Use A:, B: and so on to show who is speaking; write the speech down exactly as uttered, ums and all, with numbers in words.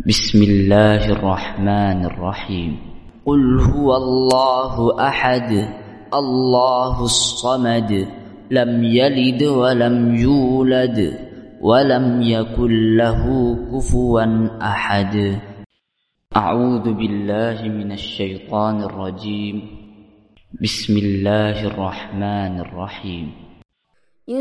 A: بسم الله الرحمن الرحيم. قل هو الله أحد الله الصمد لم يلد ولم يولد ولم يكن له كفوا أحد. أعوذ بالله من الشيطان الرجيم. بسم الله الرحمن الرحيم.